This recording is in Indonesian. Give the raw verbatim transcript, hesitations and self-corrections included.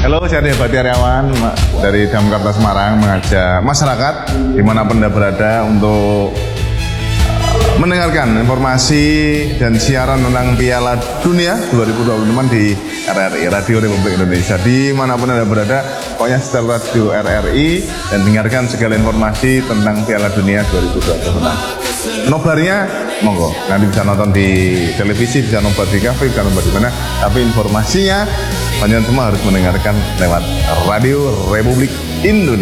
Halo, saya Bati Aryawan dari Damkar Semarang mengajak masyarakat dimanapun Anda berada untuk mendengarkan informasi dan siaran tentang Piala Dunia dua ribu dua puluh lima di R R I, Radio Republik Indonesia. Dimanapun Anda berada, pokoknya setel radio R R I dan dengarkan segala informasi tentang Piala Dunia dua ribu dua puluh enam. Nobarnya, monggo, nanti bisa nonton di televisi, bisa nobar di kafe, bisa nobar di mana, tapi informasinya, kalian semua harus mendengarkan lewat Radio Republik Indonesia.